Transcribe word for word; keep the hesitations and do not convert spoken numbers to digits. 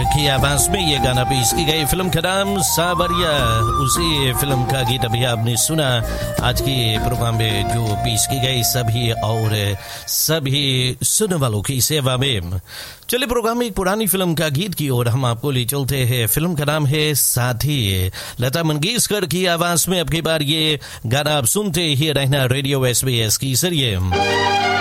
की आवाज में ये गाना पेश की गई। फिल्म का नाम सावरिया, उसी फिल्म का गीत अभी आपने सुना। आज के प्रोग्राम में जो पेश की गई सभी और सभी सुनने वालों की सेवा में। चलिए प्रोग्राम में एक पुरानी फिल्म का गीत की ओर हम आपको ले चलते हैं। फिल्म का नाम है साथी। लता मंगेशकर की आवाज में अब की बार ये गाना आप सुनते ही रहना रेडियो एस बी एस की जरिए।